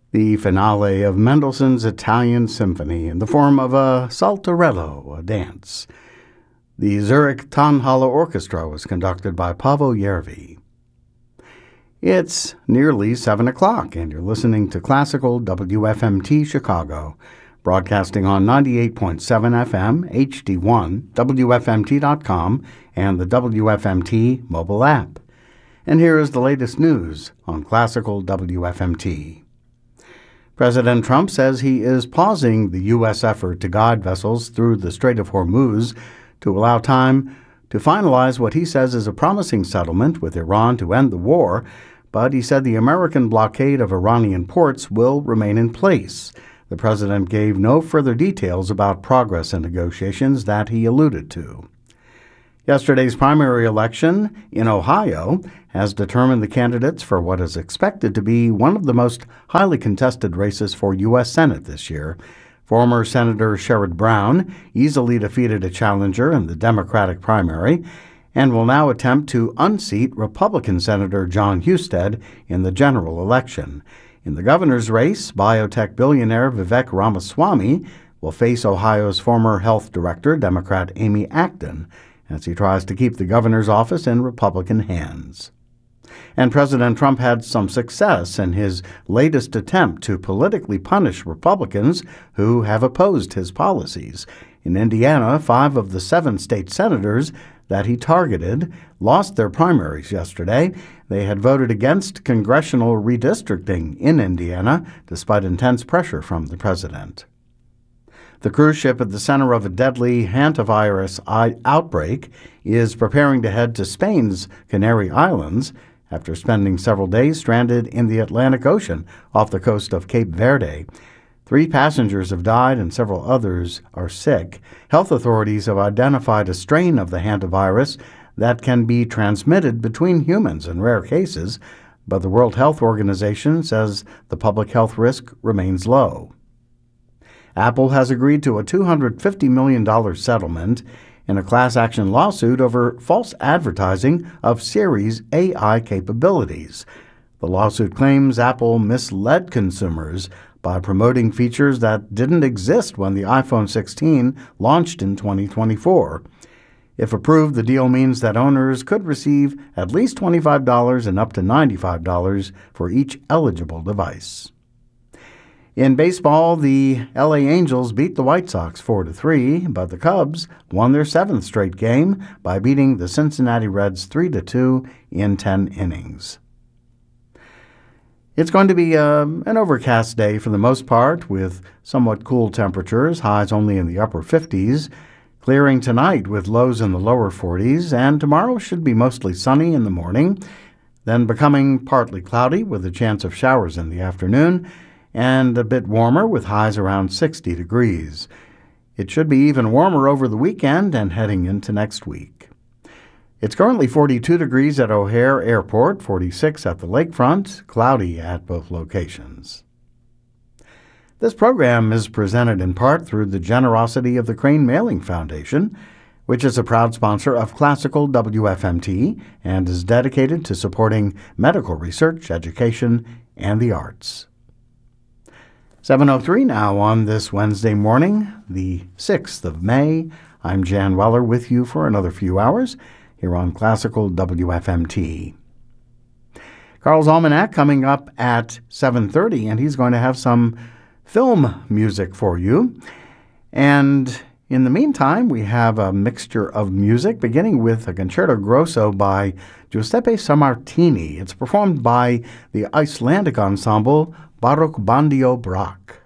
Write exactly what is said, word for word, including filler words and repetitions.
the finale of Mendelssohn's Italian Symphony in the form of a saltarello, a dance. The Zurich Tonhalle Orchestra was conducted by Paavo Järvi. It's nearly seven o'clock, and you're listening to Classical W F M T Chicago, broadcasting on ninety-eight point seven F M, H D one, W F M T dot com, and the W F M T mobile app. And here is the latest news on Classical W F M T. President Trump says he is pausing the U S effort to guide vessels through the Strait of Hormuz to allow time to finalize what he says is a promising settlement with Iran to end the war, but he said the American blockade of Iranian ports will remain in place. The president gave no further details about progress in negotiations that he alluded to. Yesterday's primary election in Ohio has determined the candidates for what is expected to be one of the most highly contested races for U S Senate this year. Former Senator Sherrod Brown easily defeated a challenger in the Democratic primary and will now attempt to unseat Republican Senator John Husted in the general election. In the governor's race, biotech billionaire Vivek Ramaswamy will face Ohio's former health director, Democrat Amy Acton, as he tries to keep the governor's office in Republican hands. And President Trump had some success in his latest attempt to politically punish Republicans who have opposed his policies. In Indiana, five of the seven state senators that he targeted lost their primaries yesterday. They had voted against congressional redistricting in Indiana, despite intense pressure from the president. The cruise ship at the center of a deadly hantavirus outbreak is preparing to head to Spain's Canary Islands after spending several days stranded in the Atlantic Ocean off the coast of Cape Verde. Three passengers have died and several others are sick. Health authorities have identified a strain of the hantavirus that can be transmitted between humans in rare cases, but the World Health Organization says the public health risk remains low. Apple has agreed to a two hundred fifty million dollars settlement in a class action lawsuit over false advertising of Siri's A I capabilities. The lawsuit claims Apple misled consumers by promoting features that didn't exist when the iPhone sixteen launched in twenty twenty-four. If approved, the deal means that owners could receive at least twenty-five dollars and up to ninety-five dollars for each eligible device. In baseball, the L A Angels beat the White Sox four to three, but the Cubs won their seventh straight game by beating the Cincinnati Reds three to two in ten innings. It's going to be uh, an overcast day for the most part, with somewhat cool temperatures, highs only in the upper fifties, clearing tonight with lows in the lower forties, and tomorrow should be mostly sunny in the morning, then becoming partly cloudy with a chance of showers in the afternoon, and a bit warmer with highs around sixty degrees. It should be even warmer over the weekend and heading into next week. It's currently forty-two degrees at O'Hare Airport, forty-six at the lakefront, cloudy at both locations. This program is presented in part through the generosity of the Crane Mailing Foundation, which is a proud sponsor of Classical W F M T and is dedicated to supporting medical research, education, and the arts. seven oh three now on this Wednesday morning, the sixth of May. I'm Jan Weller with you for another few hours here on Classical W F M T. Carl's Almanac coming up at seven thirty, and he's going to have some film music for you. And in the meantime, we have a mixture of music, beginning with a concerto grosso by Giuseppe Sammartini. It's performed by the Icelandic ensemble Baroque Bandio Brak.